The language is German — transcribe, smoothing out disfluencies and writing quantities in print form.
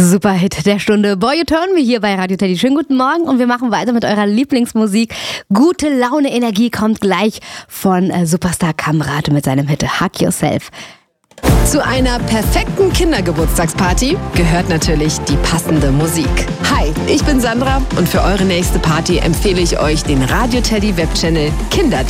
Super Hit der Stunde. Boy, You Turn Me hier bei Radio Teddy. Schönen guten Morgen und wir machen weiter mit eurer Lieblingsmusik. Gute Laune, Energie kommt gleich von Superstar Kamrat mit seinem Hit Hug Yourself. Zu einer perfekten Kindergeburtstagsparty gehört natürlich die passende Musik. Hi, ich bin Sandra und für eure nächste Party empfehle ich euch den Radio Teddy Webchannel Kinder